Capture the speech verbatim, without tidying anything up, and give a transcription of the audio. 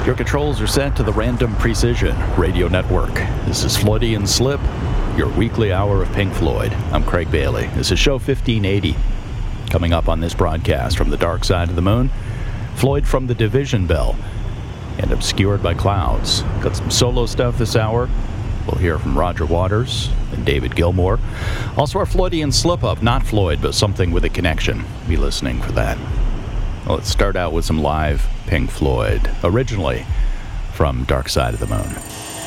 Your controls are set to the Random Precision Radio Network. This is Floydian Slip, your weekly hour of Pink Floyd. I'm Craig Bailey. This is show fifteen eighty. Coming up on this broadcast from the dark side of the moon, Floyd from the Division Bell and Obscured by Clouds. Got some solo stuff this hour. We'll hear from Roger Waters and David Gilmour. Also our Floydian Slip-Up, not Floyd, but something with a connection. Be listening for that. Well, let's start out with some live Pink Floyd, originally from Dark Side of the Moon.